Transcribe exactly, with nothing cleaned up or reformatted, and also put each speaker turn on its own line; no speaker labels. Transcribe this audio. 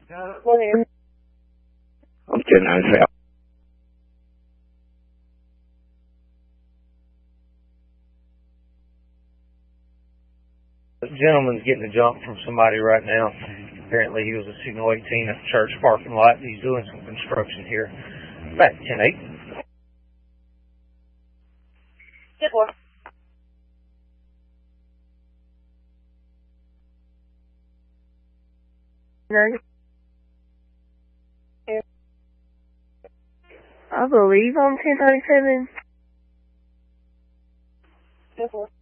Morning.
I'm ten nine south.
The gentleman's getting a jump from somebody right now. Apparently he was a signal eighteen at the church parking lot. He's doing some construction here. Back ten eight.
Good one. I believe I'm ten ninety-seven. Good one.